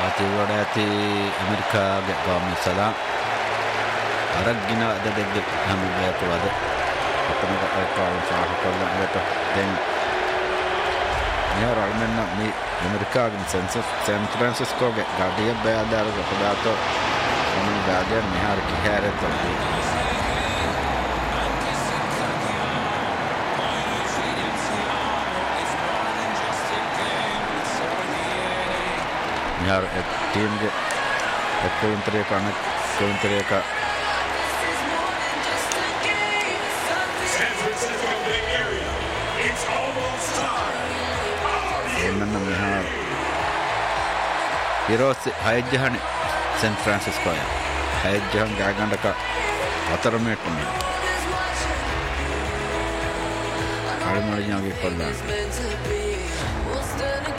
ati Amerika ge gami sala aragina da de hamu be to ade apna ka ka sa ko la beto den yar almenna mi Amerika ge San Francisco ge gadiya be adar ko dato onu gadiya mihar ki hare to mihar team ge kontre ka mihar Heroes hayajhane San Francisco ya hayajhan gaganda ka atarmet me almaliyan ge kolla